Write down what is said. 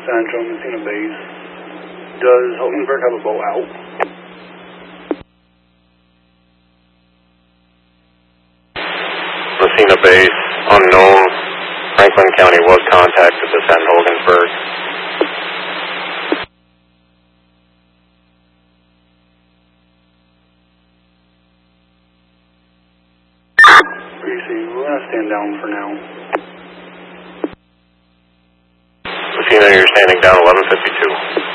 Sancho, Messina Base. Does Hulkenberg have a boat out? Messina Base, unknown. Franklin County was contacted to send Hogansburg. We're going to stand down for now. Messina, you're standing down 1152.